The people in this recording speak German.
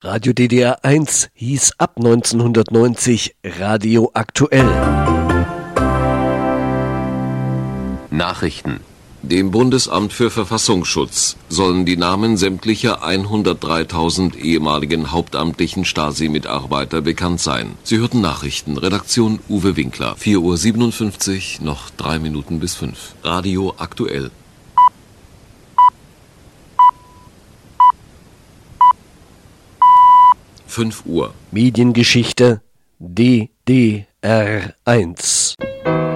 Radio DDR 1 hieß ab 1990 Radio Aktuell. Nachrichten. Dem Bundesamt für Verfassungsschutz sollen die Namen sämtlicher 103.000 ehemaligen hauptamtlichen Stasi-Mitarbeiter bekannt sein. Sie hörten Nachrichten. Redaktion Uwe Winkler. 4:57 Uhr, noch 3 Minuten bis 5. Radio Aktuell. 5 Uhr. Mediengeschichte DDR 1.